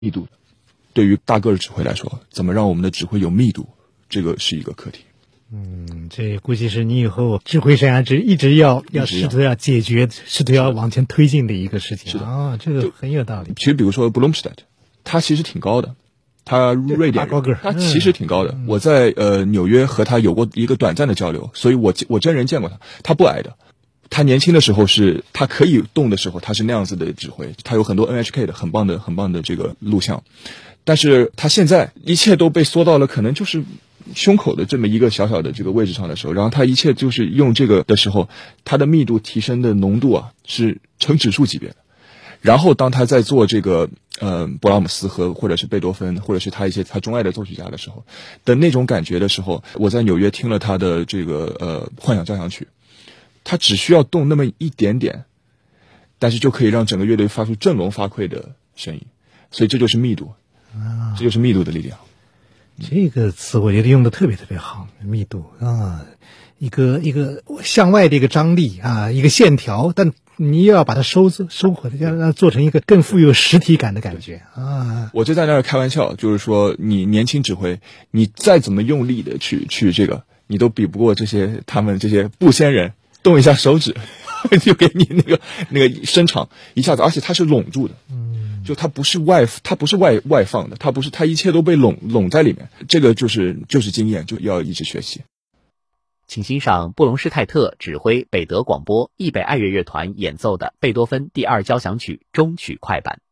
密度的。对于大个的指挥来说，怎么让我们的指挥有密度，这个是一个课题。 这估计是你以后指挥生涯一直要试图要解决，试图要往前推进的一个事情。 是的啊，这个很有道理。 其实比如说 Blomstedt， 他其实挺高的，他瑞典人，他其实挺高的。我在纽约和他有过一个短暂的交流，所以我真人见过他，他不矮的。他年轻的时候是他可以动的时候，他是那样子的指挥，他有很多 NHK 的很棒的这个录像。但是他现在一切都被缩到了可能就是胸口的这么一个小小的这个位置上的时候，然后他一切就是用这个的时候，他的密度提升的浓度啊是成指数级别的。然后当他在做这个勃拉姆斯或者是贝多芬或者是他一些他钟爱的作曲家的时候的那种感觉的时候，我在纽约听了他的这个幻想交响曲，他只需要动那么一点点，但是就可以让整个乐队发出振聋发聩的声音。所以这就是密度，这就是密度的力量。 这个词我觉得用的特别特别好，密度啊，一个向外的一个张力啊，一个线条，但你又要把它收回来，要让它做成一个更富有实体感的感觉啊。 我就在那儿开玩笑，就是说你年轻指挥，你再怎么用力的去这个，你都比不过他们这些布仙人，动一下手指就给你那个伸长一下子，而且它是拢住的。就它不是外放的，它一切都被拢在里面。这个就是经验，就要一直学习。 请欣赏布隆施泰特指挥北德广播易北爱乐乐团演奏的贝多芬第2交响曲终曲快板。